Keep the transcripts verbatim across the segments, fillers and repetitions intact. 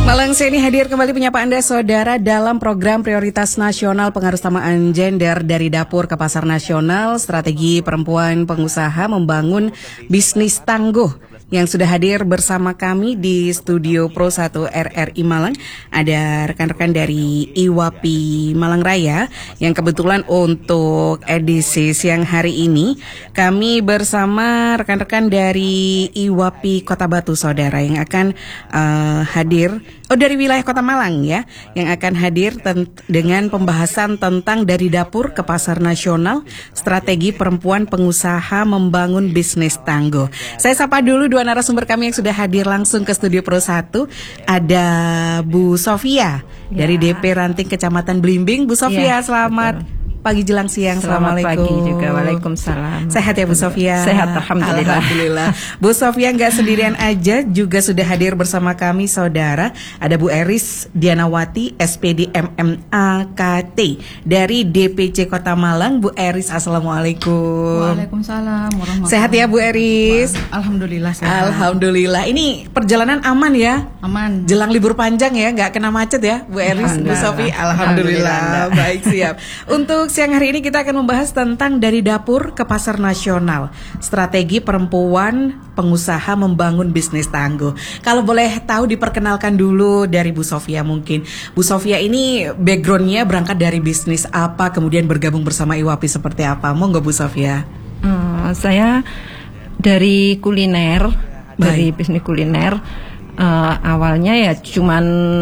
Malang Seni hadir kembali menyapa Anda saudara dalam program prioritas nasional pengarusamaan gender dari dapur ke pasar nasional, strategi perempuan pengusaha membangun bisnis tangguh. Yang sudah hadir bersama kami di studio Pro satu R R I Malang ada rekan-rekan dari I W A P I Malang Raya yang kebetulan untuk edisi siang hari ini kami bersama rekan-rekan dari I W A P I Kota Batu saudara yang akan uh, hadir oh dari wilayah Kota Malang ya yang akan hadir ten- dengan pembahasan tentang dari dapur ke pasar nasional strategi perempuan pengusaha membangun bisnis tangguh. Saya sapa dulu dua narasumber kami yang sudah hadir langsung ke studio Pro satu. Ada Bu Sofia ya. Dari D P Ranting Kecamatan Blimbing. Bu Sofia, ya, selamat betul. Pagi jelang siang. Selamat Assalamualaikum. Pagi juga. Waalaikumsalam. Sehat ya Bu Sofia? Sehat alhamdulillah. Alhamdulillah. Bu Sofia nggak sendirian aja, juga sudah hadir bersama kami saudara. Ada Bu Eris Dianawati S P D M M A K T dari D P C Kota Malang. Bu Eris, assalamualaikum. Waalaikumsalam warahmatullahi. Sehat ya Bu Eris? Alhamdulillah sehat. Alhamdulillah. Ini perjalanan aman ya? Aman. Jelang libur panjang ya, nggak kena macet ya Bu Eris, Bu Sofi? Alhamdulillah. Alhamdulillah. Baik, siap. Untuk siang hari ini kita akan membahas tentang dari dapur ke pasar nasional, strategi perempuan pengusaha membangun bisnis tangguh. Kalau boleh tahu diperkenalkan dulu dari Bu Sofia mungkin. Bu Sofia ini backgroundnya berangkat dari bisnis apa, kemudian bergabung bersama I W A P I seperti apa? Monggo Bu Sofia. Hmm, saya dari kuliner, Baik. dari bisnis kuliner. Uh, awalnya ya cuman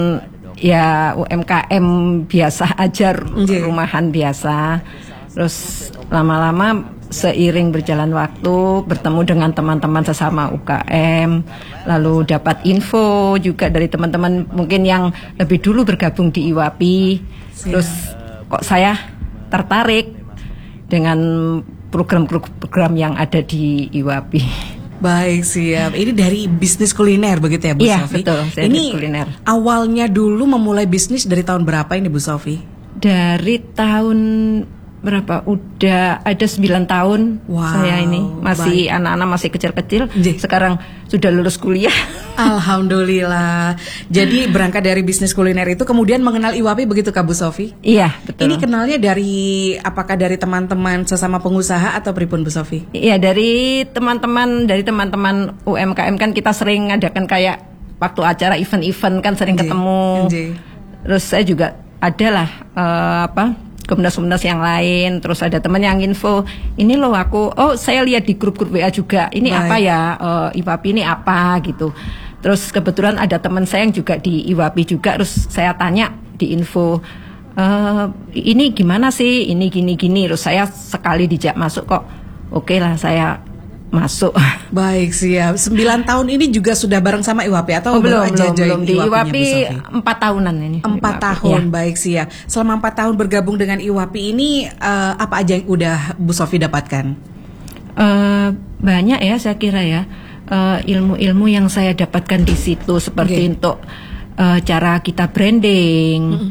ya U M K M biasa aja, yeah. rumahan biasa. Terus lama-lama seiring berjalan waktu bertemu dengan teman-teman sesama U K M, lalu dapat info juga dari teman-teman mungkin yang lebih dulu bergabung di I W A P I. Terus kok saya tertarik dengan program-program yang ada di I W A P I. Baik, siap. Ini dari bisnis kuliner begitu ya Bu iya, Sofi? Betul, saya ini kuliner. Awalnya dulu memulai bisnis dari tahun berapa ini Bu Sofi? Dari tahun berapa? Udah ada sembilan tahun. Wow, saya ini masih baik. Anak-anak masih kecil-kecil. J- Sekarang sudah lulus kuliah. Alhamdulillah. Jadi berangkat dari bisnis kuliner itu kemudian mengenal I W A P I begitu Kak Bu Sofi? Iya, betul. Ini kenalnya dari apakah dari teman-teman sesama pengusaha atau pripun Bu Sofi? Iya, dari teman-teman dari teman-teman U M K M kan kita sering adakan kayak waktu acara event-event kan sering Nji. ketemu. Nji. Terus saya juga adalah uh, apa? komunitas-komunitas yang lain, terus ada teman yang info, ini loh aku, oh saya lihat di grup-grup W A juga, ini Baik. apa ya, uh, I W A P I ini apa gitu. Terus kebetulan ada teman saya yang juga di I W A P I juga, terus saya tanya di info, uh, ini gimana sih, ini gini-gini, terus saya sekali dijak masuk kok, oke okay lah saya masuk. Baik, siap. sembilan tahun ini juga sudah bareng sama I W A P I atau oh, belum, aja belum, belum. Di I W A P I empat tahunan ini. empat tahun, ya. Baik, siap. Selama empat tahun bergabung dengan I W A P I ini uh, apa aja yang udah Bu Sofi dapatkan? Uh, banyak ya saya kira ya. Uh, ilmu-ilmu yang saya dapatkan di situ seperti okay. untuk uh, cara kita branding. Mm-hmm.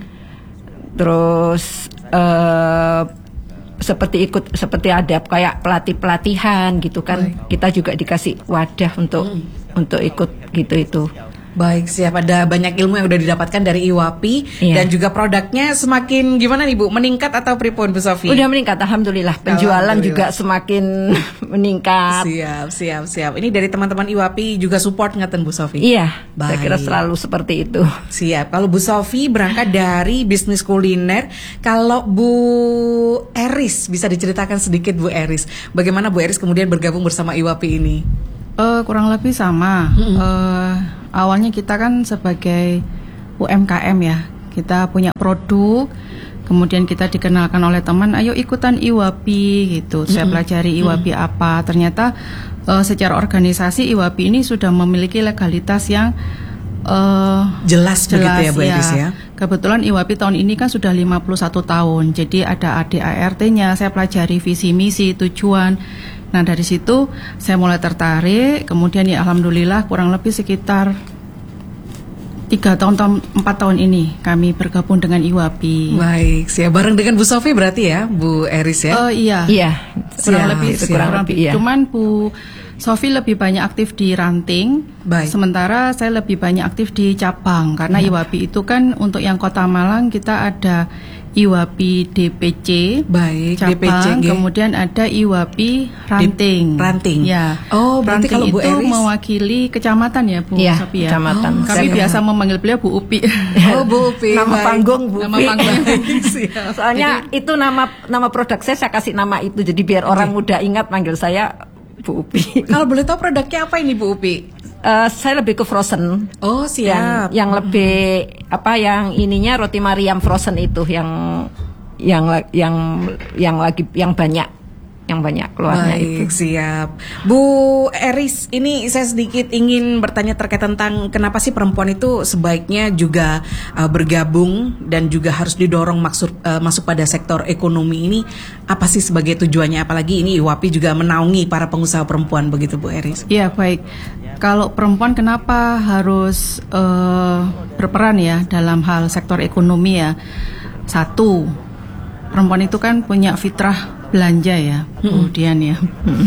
Terus uh, seperti ikut seperti ada kayak pelatih-pelatihan gitu kan. Baik. Kita juga dikasih wadah untuk hmm. untuk ikut gitu itu. Baik, siap. Ada banyak ilmu yang udah didapatkan dari I W A P I iya. dan juga produknya semakin gimana nih Bu? Meningkat atau pripun Bu Sofi? Udah meningkat, alhamdulillah. Penjualan alhamdulillah. juga semakin meningkat. Siap, siap, siap. Ini dari teman-teman I W A P I juga support ngaten Bu Sofi? Iya, Baik. saya kira selalu seperti itu. Siap. Kalau Bu Sofi berangkat dari bisnis kuliner, kalau Bu Eris bisa diceritakan sedikit Bu Eris, bagaimana Bu Eris kemudian bergabung bersama I W A P I ini? Uh, kurang lebih sama. Mm-hmm. Uh, awalnya kita kan sebagai U M K M ya, kita punya produk, kemudian kita dikenalkan oleh teman, ayo ikutan I W A P I gitu. Mm-hmm. Saya pelajari I W A P I mm-hmm. apa. Ternyata uh, secara organisasi I W A P I ini sudah memiliki legalitas yang uh, jelas, jelas begitu ya Bu Eris ya. Kebetulan I W A P I tahun ini kan sudah lima puluh satu tahun. Jadi ada A D A R T-nya, saya pelajari visi misi, tujuan. Nah dari situ saya mulai tertarik, kemudian ya alhamdulillah kurang lebih sekitar tiga tahun, empat tahun ini kami bergabung dengan I W A P I. Baik, siap. Bareng dengan Bu Sofi berarti ya, Bu Eris ya? Oh iya. Iya. Kurang siap, lebih, siap, kurang lebih. Iya. Cuman Bu Sofi lebih banyak aktif di ranting, Baik. sementara saya lebih banyak aktif di cabang karena I W A P I itu kan untuk yang Kota Malang kita ada I W A P I D P C, Baik, cabang, D P C, nggih. kemudian ada I W A P I ranting. Di- ranting. Ya. Oh, berarti ranting kalau Bu itu Eris- mewakili kecamatan ya, Bu Iya, Sofi ya. kecamatan. Oh, kami Saya- biasa memanggil beliau Bu Upi. Oh, Bu Upi. Nama baik. panggung Bu Nama Upi. panggung. Siap. Soalnya itu nama nama produk saya saya kasih nama itu jadi biar orang muda ingat manggil saya Bu Upi. Kalau boleh tahu produknya apa ini Bu Upi? Eh, saya lebih ke frozen. Oh, siap. Yang yang lebih apa yang ininya roti Mariam frozen itu yang yang la- yang yang lagi yang banyak yang banyak keluarnya itu. Baik, siap. Bu Eris, ini saya sedikit ingin bertanya terkait tentang kenapa sih perempuan itu sebaiknya juga uh, bergabung dan juga harus didorong maksud, uh, masuk pada sektor ekonomi ini. Apa sih sebagai tujuannya? Apalagi ini I W A P I juga menaungi para pengusaha perempuan, begitu Bu Eris? Iya, baik. Kalau perempuan kenapa harus eh, berperan ya dalam hal sektor ekonomi ya? Satu, perempuan itu kan punya fitrah belanja ya, kemudian ya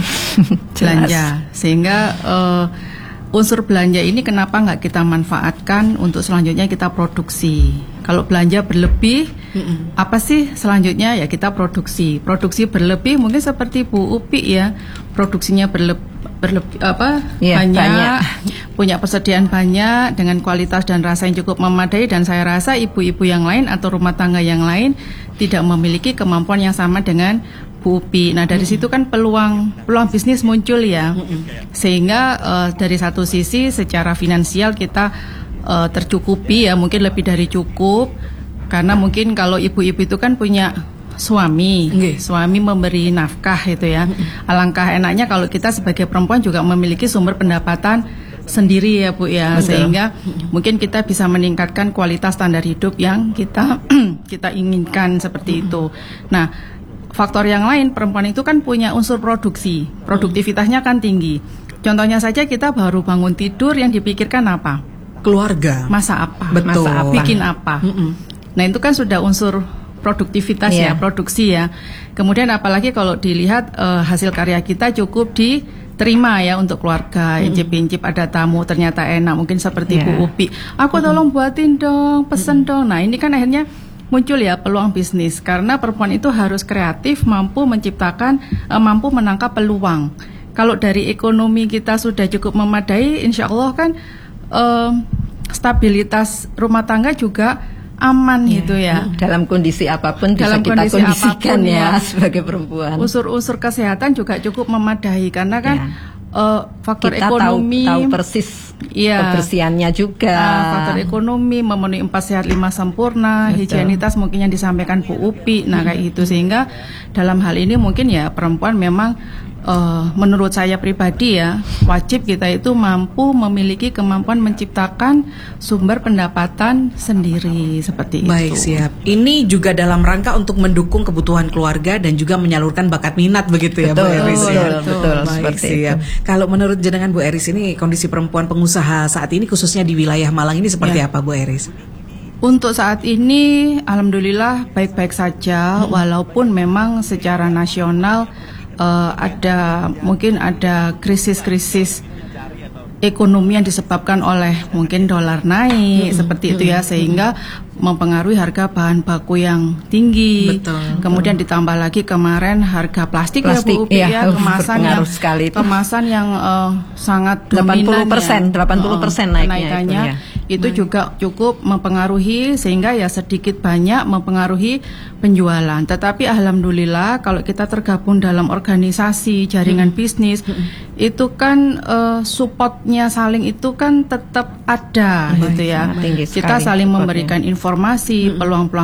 belanja, sehingga eh, unsur belanja ini kenapa nggak kita manfaatkan untuk selanjutnya kita produksi? Kalau belanja berlebih, apa sih selanjutnya ya kita produksi. Produksi berlebih mungkin seperti Bu Upi ya, produksinya berlebih berlebih apa Iya, banyak, banyak. punya persediaan banyak dengan kualitas dan rasa yang cukup memadai, dan saya rasa ibu-ibu yang lain atau rumah tangga yang lain tidak memiliki kemampuan yang sama dengan Bu Upi. Nah dari situ kan peluang peluang bisnis muncul ya, sehingga eh, dari satu sisi secara finansial kita eh, tercukupi ya, mungkin lebih dari cukup, karena mungkin kalau ibu-ibu itu kan punya suami, Nggih. suami memberi nafkah itu ya. Alangkah enaknya kalau kita sebagai perempuan juga memiliki sumber pendapatan sendiri ya Bu ya, Betul. sehingga mungkin kita bisa meningkatkan kualitas standar hidup yang kita kita inginkan seperti itu. Nah, faktor yang lain, perempuan itu kan punya unsur produksi, produktivitasnya kan tinggi. Contohnya saja kita baru bangun tidur yang dipikirkan apa? Keluarga. Masa apa? Betul. Masa apa? Bikin apa? Nah itu kan sudah unsur produktivitas Iya. ya, produksi ya. Kemudian apalagi kalau dilihat eh, hasil karya kita cukup diterima ya untuk keluarga, incip-incip ada tamu ternyata enak, mungkin seperti Iya. Bu Upi, aku tolong buatin dong, pesen dong. Nah ini kan akhirnya muncul ya peluang bisnis, karena perempuan itu harus kreatif, mampu menciptakan, eh, mampu menangkap peluang. Kalau dari ekonomi kita sudah cukup memadai, insya Allah kan eh, stabilitas rumah tangga juga aman gitu ya. Dalam kondisi apapun bisa Dalam kita kondisi kondisikan apapun, ya ya. sebagai perempuan. Unsur-unsur kesehatan juga cukup memadai, karena kan Ya. eh, faktor Kita ekonomi, tahu, tahu persis Iya. kebersihannya juga. ah, faktor ekonomi memenuhi empat sehat lima sempurna, Betul. higienitas mungkin yang disampaikan Bu Upi. Nah kayak gitu, sehingga dalam hal ini mungkin ya perempuan memang eh, menurut saya pribadi ya, wajib kita itu mampu memiliki kemampuan menciptakan sumber pendapatan sendiri seperti Baik, itu. siap. Ini juga dalam rangka untuk mendukung kebutuhan keluarga dan juga menyalurkan bakat minat begitu ya Betul, Bu Eris ya. betul, betul, Baik, seperti siap. Kalau menurut jenengan Bu Eris, ini kondisi perempuan pengusaha saat ini khususnya di wilayah Malang ini seperti Ya. apa Bu Eris? Untuk saat ini alhamdulillah baik-baik saja, walaupun memang secara nasional eh, ada mungkin ada krisis-krisis ekonomi yang disebabkan oleh mungkin dolar naik seperti itu ya, sehingga mempengaruhi harga bahan baku yang tinggi. Betul. Kemudian ditambah lagi kemarin harga plastik, Plastik, ya Bu Upi iya, ya, kemasan yang berpengaruh sekali itu. kemasan yang eh, sangat delapan puluh persen, dominan ya. delapan puluh persen Eh, naiknya kenaikannya. itu, ya. Itu juga cukup mempengaruhi, sehingga ya sedikit banyak mempengaruhi penjualan. Tetapi alhamdulillah kalau kita tergabung dalam organisasi jaringan bisnis, itu kan eh, supportnya saling itu kan tetap ada gitu ya. sangat tinggi Kita sekali saling supportnya. memberikan informasi, peluang-peluang